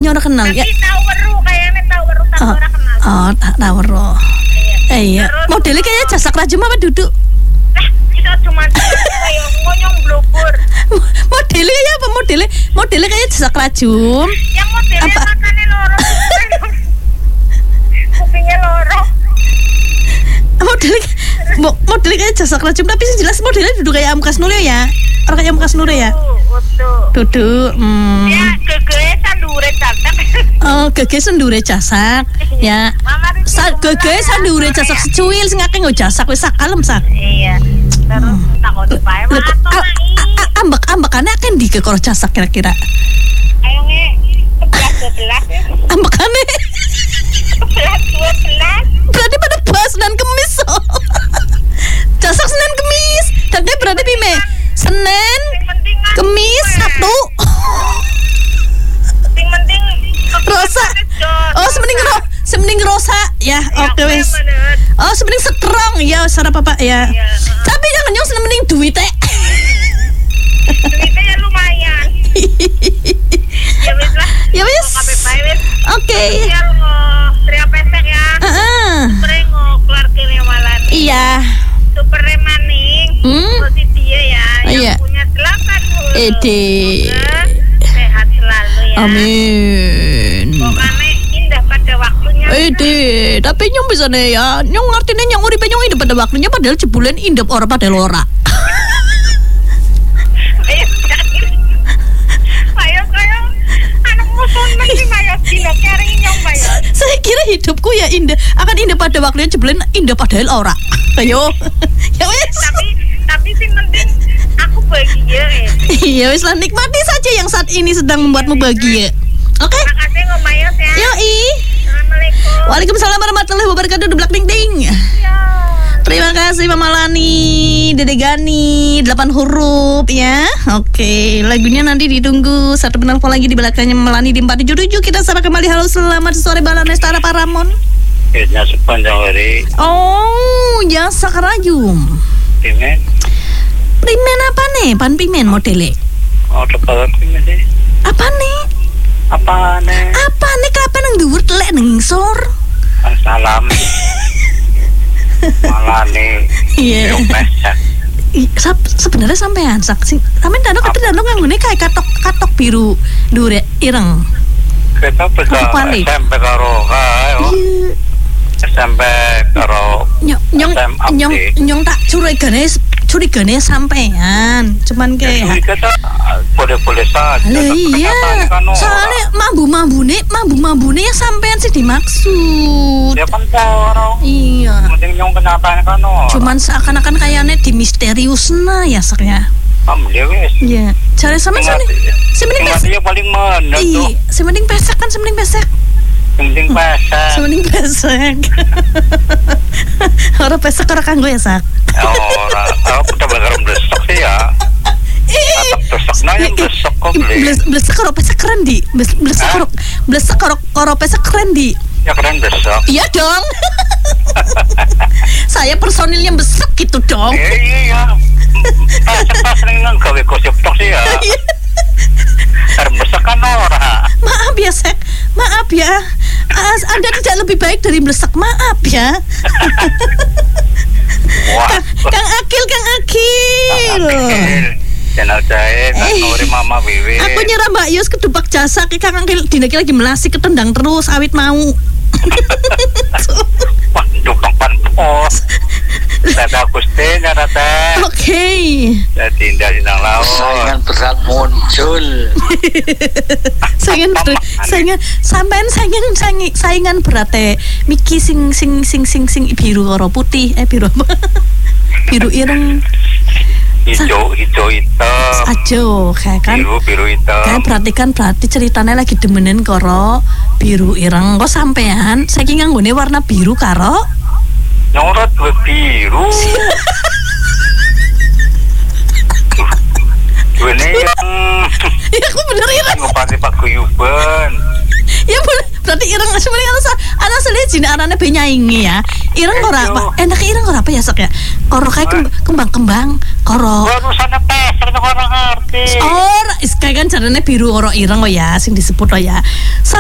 kayaknya ora kenal ya. Tahu ora kenal. Oh, tahu ora. Iya. Modelnya kayaknya Jasak Rajum apa duduk? Kita cuma kayak ngonyong blubur. Modelnya ya apa modelnya kayak Jasak Rajum. Yang modelnya apa? Makannya loro. Kupingnya loro. Modelnya kayak Jasak Rajum tapi sih jelas modelnya duduk kayak Amkas Nuril ya. Orang kayak Amkas Nuril ya. Duduk. Ya, gege sandure Jasak. Oh, gege sandure Jasak. Ya. Gege sandure Jasak secuil sing akeh nggo Jasak wis sakalem sak. Iya. Terus takon bae ambekane akeh ndi ke karo Jasak kira-kira. Ayo nge 11 ya. Ambekane 12. Berarti pada bas dan kemis. Jasak Senin Kemis. Dan dia berarti pime? Senin, Kemis, Sabtu. Penting Rosa. Oh, semening Rosa. Ya, oke wis. Oh, semening strong ya, sarap apa ya. Tapi jangan nyong semening duit teh. Duitnya lumayan. Ya wis lah. Ya wis. Oke. Ya lo tria pesek ya. Super keluar kene malan. Iya. Super maning. Posisi ya. Iya. Yang punya silakan. Ede. Sehat selalu ya. Amin. Pokoknya indah pada waktunya. Tapi nyong bisa nih ya. Nyong ngertinya nyong uripe nyong indah pada waktunya padahal jebulen indah ora padahal ora. Saya kira hidupku ya indah akan indah pada waktunya jebulen indah padahal ora. Ayo. Ya wes. Tapi sih penting aku bahagia ya. Iya wes lah, nikmati saja yang saat ini sedang membuatmu bahagia. Oke. Makasih ngomayos ya. Yoi. Assalamualaikum. Waalaikumsalam warahmatullahi wabarakatuh. Dublak ding ding. Terima kasih Mama Lani, Dede Gani, 8 huruf ya. Oke, lagunya nanti ditunggu. Satu penelpon lagi di belakangnya Melani di 477. Kita sapa kembali. Halo, selamat sore Bala Nestara Paramon. Ya, sepanjang hari. Oh, Jasak Rajum. Primen apa nih? Pan pimen modelnya. Oh, tepat pimen sih. Apa nih? Apa nih? Kenapa nang dhuwur telek nang sor? Salam. Malah nih. Iya. Sebenarnya sampean saksi. Sampean dandok nganggone kayak katok biru dure ireng. Kita bisa SMP karo kae. SMP karo nyong tak curigane sampean. Cuman kayak kita boleh saja. Iya. Soalnya mambu-mambune ya sampean sih dimaksud. Ya kan orang. Iya. Mending nyong kenyataan kan. Cuman seakan-akan kayaknya di misteriusna ya saknya. Dia wes. Iya. Cari sama semening pesek. Dia paling mana tuh? Iya, semening pesek. Semening pesek. Ora pesek ora kanggo ya sak. Ora, aku udah bakal blesek sih ya. Blesek yang blesek kok beli. Blesek karo pesek keren di. Blesek karo pesek keren di. Ya keren blesek. Iya dong. Saya personilnya besek gitu dong. Iya. Pas sering gawe gosip tok sih ya. Terbesek kan ora. Maaf ya Sek. Maaf ya. Anda tidak lebih baik dari blesek. Maaf ya. Kang Akil. Channel jahe, nuri Mama Wiwi. Aku nyerah Mbak Yus kedubak jasa. Kang Akil dinaki lagi melasi ketendang terus awit mau. Waduh, tempat pos. Tata Agustin ya Tata. Oke. Jadi indah di laut. Saingan berat muncul. saingan berat Miki sing biru karo putih biru apa? Biru ireng. Hijau hitam. Ajo kayak kan. Biru hitam. Kayak berarti ceritanya lagi demenin karo biru ireng. Kok sampean saking nganggone warna biru karo nyorot biru. Ini yang ya aku bener ireng. Ngopati paguyuban. Ya berarti ireng sebenarnya ana asline jine arane benyaingi ya. Ireng ora apa? Enak ireng ora apa ya sok ya? Koro kayak kembang-kembang, koro. Urusane pesek nek ora ngerti. Ora, is kayak kan jarane biru ora ireng kok ya sing disebut kok ya.